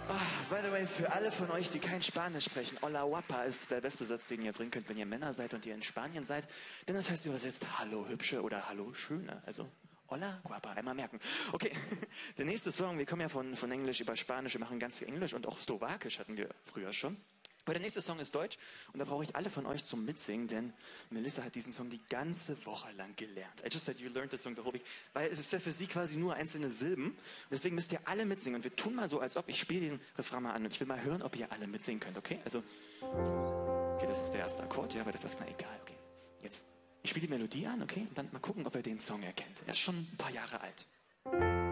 By the way, für alle von euch, die kein Spanisch sprechen, Hola guapa ist der beste Satz, den ihr bringen könnt, wenn ihr Männer seid und ihr in Spanien seid. Denn das heißt übersetzt Hallo Hübsche oder Hallo Schöne. Also Hola guapa, einmal merken. Okay, der nächste Song, wir kommen ja von Englisch über Spanisch, wir machen ganz viel Englisch und auch Slowakisch hatten wir früher schon. Aber der nächste Song ist Deutsch und da brauche ich alle von euch zum Mitsingen, denn Melissa hat diesen Song die ganze Woche lang gelernt. I just said you learned the song the whole week, weil es ist ja für sie quasi nur einzelne Silben und deswegen müsst ihr alle mitsingen und wir tun mal so, als ob ich spiele den Refrain mal an und ich will mal hören, ob ihr alle mitsingen könnt, okay? Also, okay, das ist der erste Akkord, ja, aber das ist erstmal egal, okay? Jetzt, ich spiele die Melodie an, okay? Und dann mal gucken, ob ihr den Song erkennt. Er ist schon ein paar Jahre alt.